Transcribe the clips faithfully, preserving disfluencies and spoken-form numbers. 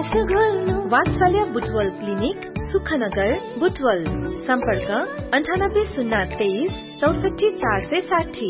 वात्सल्य बुटवल क्लिनिक सुखनगर बुटवल सम्पर्क अन्ठानब्बे शून्य तेइस चौसठी चार सय साठी।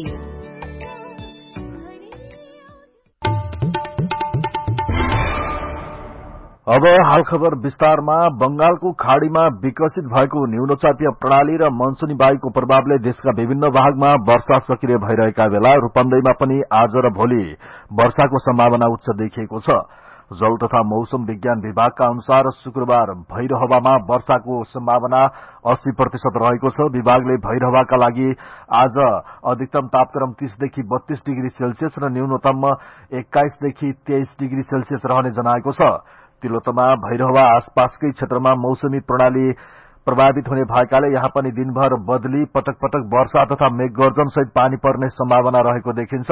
अब हाल खबर विस्तारमा। बंगालको खाड़ीमा विकसित भएको न्यूनचापीय प्रणाली र मनसूनी वायुको प्रभावले देशका विभिन्न भागमा वर्षा सक्रिय भइरहेका बेला रूपन्देहीमा पनि आज र भोलि वर्षाको सम्भावना उच्च देखिएको छ। जल तथा मौसम विज्ञान विभागका अनुसार शुक्रबार भैरहवामा वर्षाको सम्भावना अस्सी प्रतिशत रहेको छ। विभागले भैरहवाका लागि आज अधिकतम तापक्रम तीसदेखि बत्तीस डिग्री सेल्सियस र न्यूनतम एक्काइसदेखि तेइस डिग्री सेल्सियस रहने जनाएको छ। तिलोत्तमा भैरहवा आसपासकै क्षेत्रमा मौसमी प्रणाली प्रभावित हुने भएकाले यहाँ पनि दिनभर बदली पटक पटक वर्षा तथा मेघगर्जन सहित पानी पर्ने सम्भावना रहेको देखिन्छ।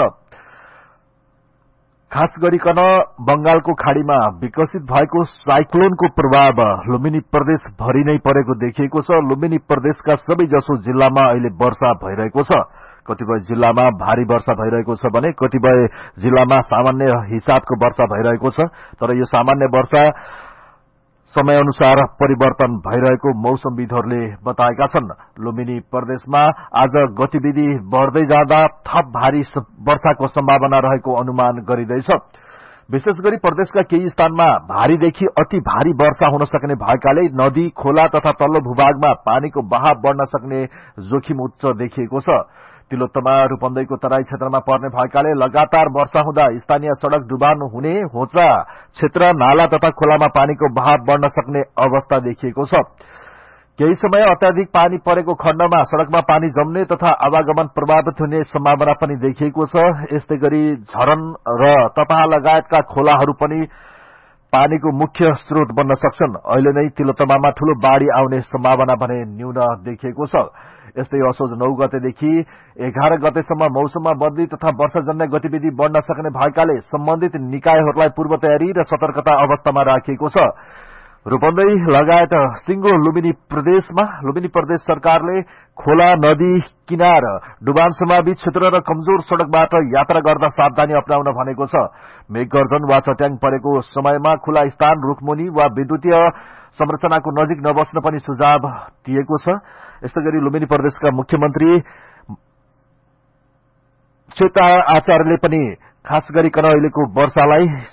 खास गरिकन बंगालको खाड़ीमा विकसित भएको साइक्लोनको प्रभाव लुम्बिनी प्रदेश भरि नै परेको देखिएको छ। लुम्बिनी प्रदेशका सबै जसो जिल्लामा अहिले वर्षा भइरहेको छ। कतिपय जिल्लामा भारी वर्षा भइरहेको छ भने कतिपय जिल्लामा सामान्य हिसाबको वर्षा भइरहेको छ। तर यो सामान्य वर्षा समय अनुसार परिवर्तन भइरहेको मौसमविदहरूले बताएका छन्। लुम्बिनी प्रदेशमा आज गतिविधि बढ्दै जाँदा थप भारी वर्षाको सम्भावना रहेको अनुमान गरिँदैछ। विशेष गरी प्रदेशका केही स्थानमा भारीदेखि अति भारी वर्षा हुन सक्ने भएकाले नदी, खोला तथा तल्लो भूभागमा पानीको बहाव बढ्न सक्ने जोखिम उच्च देखिएको छ। तिलोत्तमा रूपन्देहीको तराई क्षेत्रमा पर्ने भएकाले लगातार वर्षा हुँदा स्थानीय सड़क डुबान हुने, होचा क्षेत्र, नाला तथा खोलामा पानीको बहाव बढ्न सक्ने अवस्था देखिएको छ। केही समय अत्याधिक पानी परेको खण्डमा सड़कमा पानी जम्ने तथा आवागमन प्रभावित हुने सम्भावना पनि देखिएको छ। यस्तै गरी झरन र तपहा लगायतका खोलाहरू पनि पानीको मुख्य स्रोत बन्न सक्छन्। अहिले नै तिलोत्तमामा ठूलो बाढ़ी आउने सम्भावना भने न्यून देखिएको छ। यस्तै असोज नौ गतेदेखि एघार गतेसम्म मौसममा बदली तथा वर्षाजन्य गतिविधि बढ़न सक्ने भएकाले सम्बन्धित निकायहरूलाई पूर्व तयारी र सतर्कता अवस्थामा राखिएको छ। रूपन्देही लगायत सिंगो लुम्बिनी प्रदेशमा लुम्बिनी प्रदेश सरकारले खोला, नदी किनार, डुबान समावित क्षेत्र र कमजोर सड़कबाट यात्रा गर्दा सावधानी अपनाउन भनेको छ। मेघगर्जन वा चट्याङ परेको समयमा खुला स्थान, रुखमुनि वा विद्युतीय संरचनाको नजिक नबस्न पनि सुझाव दिएको छ। यस्तै गरी लुम्बिनी प्रदेशका मुख्यमन्त्री चेता आचार्यले पनि खास गरिकन अहिलेको वर्षालाई